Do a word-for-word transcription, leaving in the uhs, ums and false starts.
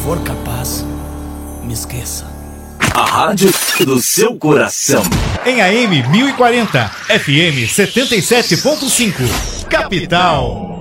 for capaz, me esqueça. A rádio do seu coração. Em A M mil e quarenta, F M setenta e sete ponto cinco, Capital.